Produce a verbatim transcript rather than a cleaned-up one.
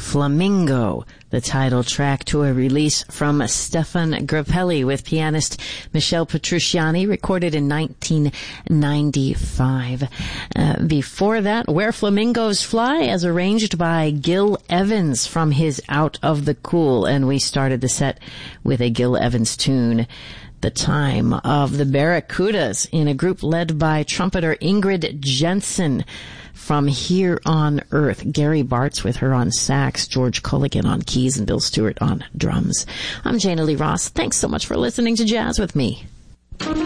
Flamingo, the title track to a release from Stefan Grappelli with pianist Michel Petrucciani, recorded in nineteen ninety-five. Uh, before that, Where Flamingos Fly, as arranged by Gil Evans from his Out of the Cool. And we started the set with a Gil Evans tune, The Time of the Barracudas, in a group led by trumpeter Ingrid Jensen. From Here on Earth, Gary Bartz with her on sax, George Culligan on keys, and Bill Stewart on drums. I'm Jana Lee Ross. Thanks so much for listening to Jazz with Me.